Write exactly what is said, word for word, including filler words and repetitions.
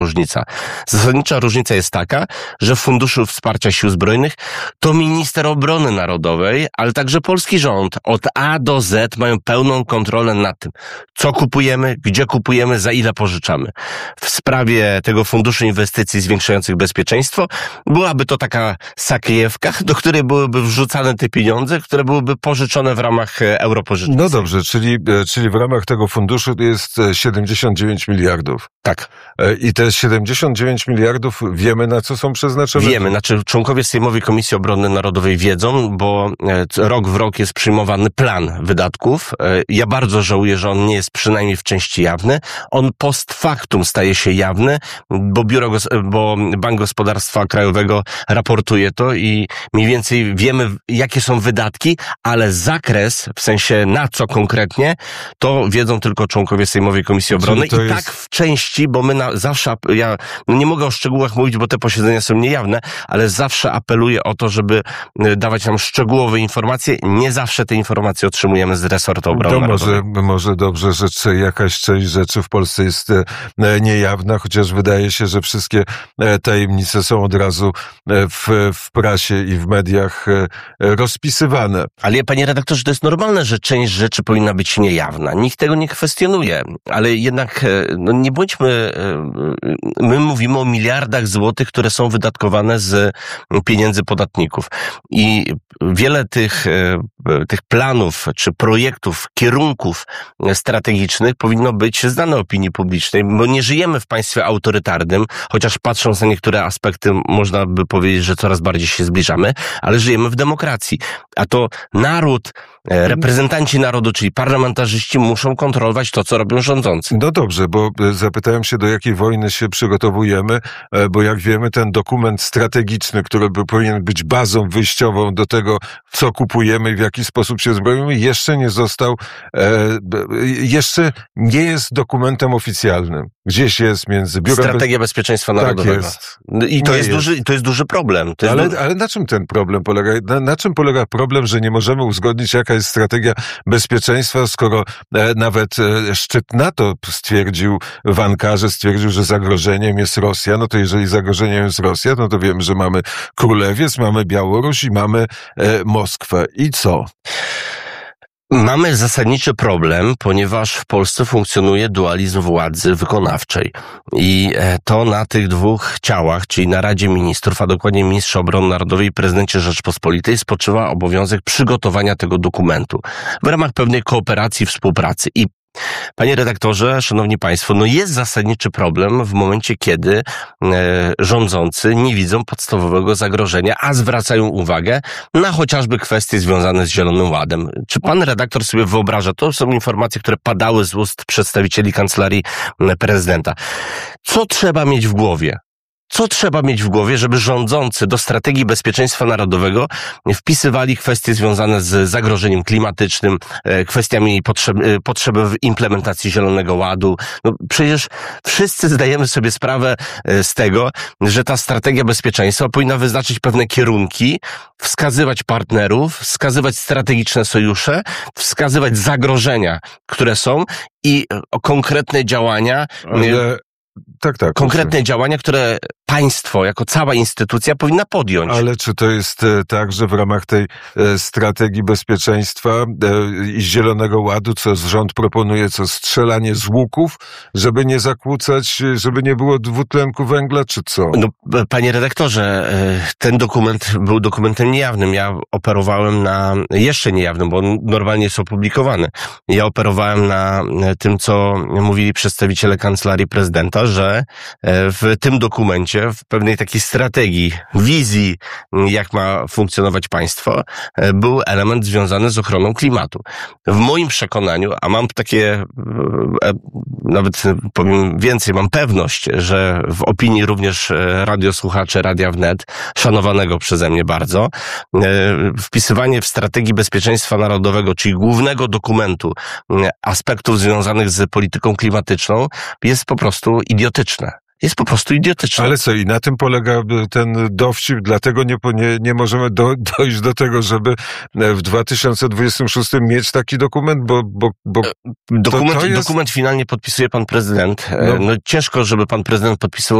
różnica. Zasadnicza różnica jest taka, że w Funduszu Wsparcia Sił Zbrojnych to minister obrony narodowej, ale także polski rząd od A do Z mają pełną kontrolę nad tym, co kupujemy, gdzie kupujemy, za ile pożyczamy. W sprawie tego Funduszu Inwestycji Zwiększających Bezpieczeństwo byłaby to taka sakiewka, do której byłyby wrzucane te pieniądze, które byłyby pożyczone w ramach europożyczki. No dobrze, czyli, czyli w ramach tego funduszu jest siedemdziesiąt dziewięć miliardów. Tak. I te siedemdziesiąt dziewięć miliardów wiemy, na co są przeznaczone? Wiemy, znaczy członkowie Sejmowej Komisji Obrony Narodowej wiedzą, bo rok w rok jest przyjmowany plan wydatków. Ja bardzo żałuję, że on nie jest przynajmniej w części jawny. On post factum staje się jawny, bo biuro, bo Bank Gospodarstwa Krajowego raportuje to i mniej więcej wiemy, jakie są wydatki, ale zakres, w sensie na co konkretnie, to wiedzą tylko członkowie Sejmowej Komisji Obrony. I jest... tak w części, bo my na, zawsze, ja no nie mogę o szczegółach mówić, bo te posiedzenia są niejawne, ale zawsze apeluję o to, żeby dawać nam szczegółowe informacje. Nie zawsze te informacje otrzymujemy z resortu obrony to narodowej. może, może dobrze, że jakaś część rzeczy w Polsce jest niejawna, chociaż wydaje się, że wszystkie tajemnice są od razu w, w prasie i w mediach rozpisywane. Ale panie redaktorze, to jest normalne, że część rzeczy powinna być niejawna. Nikt tego nie kwestionuje, ale jednak no nie bądźmy, my mówimy o miliardach złotych, które są wydatkowane z pieniędzy podatników. I wiele tych, tych planów, czy projektów, kierunków strategicznych powinno być znane opinii publicznej, bo nie żyjemy w państwie autorytarnym, chociaż patrząc na niektóre aspekty można by powiedzieć, że coraz bardziej się zbliżamy, ale żyjemy w demokracji. A to naród, reprezentanci narodu, czyli parlamentarzyści muszą kontrolować to, co robią rządzący. No dobrze, bo zapytałem się, do jakiej wojny się przygotowujemy, bo jak wiemy, ten dokument strategiczny, który by powinien być bazą wyjściową do tego, co kupujemy i w jaki sposób się zbrojimy, jeszcze nie został, jeszcze nie jest dokumentem oficjalnym. Gdzieś jest między biurem... Strategia Bezpieczeństwa Narodowego. Tak jest. I to jest, jest duży, to jest duży problem. To jest ale, du... ale na czym ten problem polega? Na, na czym polega problem, że nie możemy uzgodnić, jaka jest strategia bezpieczeństwa, skoro e, nawet e, szczyt NATO stwierdził w Ankarze, stwierdził, że zagrożeniem jest Rosja. No to jeżeli zagrożeniem jest Rosja, no to wiemy, że mamy Królewiec, mamy Białoruś i mamy e, Moskwę. I co? Mamy zasadniczy problem, ponieważ w Polsce funkcjonuje dualizm władzy wykonawczej. I to na tych dwóch ciałach, czyli na Radzie Ministrów, a dokładnie Ministrze Obrony Narodowej i Prezydencie Rzeczypospolitej, spoczywa obowiązek przygotowania tego dokumentu w ramach pewnej kooperacji, współpracy. I panie redaktorze, szanowni państwo, no jest zasadniczy problem w momencie, kiedy e, rządzący nie widzą podstawowego zagrożenia, a zwracają uwagę na chociażby kwestie związane z Zielonym Ładem. Czy pan redaktor sobie wyobraża, to są informacje, które padały z ust przedstawicieli Kancelarii Prezydenta. Co trzeba mieć w głowie? Co trzeba mieć w głowie, żeby rządzący do strategii bezpieczeństwa narodowego wpisywali kwestie związane z zagrożeniem klimatycznym, kwestiami potrzeby, potrzeby implementacji Zielonego Ładu? No przecież wszyscy zdajemy sobie sprawę z tego, że ta strategia bezpieczeństwa powinna wyznaczyć pewne kierunki, wskazywać partnerów, wskazywać strategiczne sojusze, wskazywać zagrożenia, które są i konkretne działania. Ale... Tak, tak. Konkretne proszę. działania, które państwo, jako cała instytucja powinna podjąć. Ale czy to jest tak, że w ramach tej strategii bezpieczeństwa i Zielonego Ładu, co rząd proponuje, co strzelanie z łuków, żeby nie zakłócać, żeby nie było dwutlenku węgla, czy co? No, panie redaktorze, ten dokument był dokumentem niejawnym. Ja operowałem na, jeszcze niejawnym, bo on normalnie jest opublikowany. Ja operowałem na tym, co mówili przedstawiciele Kancelarii Prezydenta, że w tym dokumencie, w pewnej takiej strategii, wizji, jak ma funkcjonować państwo, był element związany z ochroną klimatu. W moim przekonaniu, a mam takie, nawet powiem więcej, mam pewność, że w opinii również radiosłuchaczy Radia Wnet, szanowanego przeze mnie bardzo, wpisywanie w strategii bezpieczeństwa narodowego, czyli głównego dokumentu aspektów związanych z polityką klimatyczną jest po prostu idiotyczne. jest po prostu idiotyczne. Ale co, i na tym polega ten dowcip, dlatego nie, nie, nie możemy do, dojść do tego, żeby w dwa tysiące dwudziestym szóstym mieć taki dokument, bo... bo, bo dokument, to, to jest... dokument finalnie podpisuje pan prezydent. No. No ciężko, żeby pan prezydent podpisywał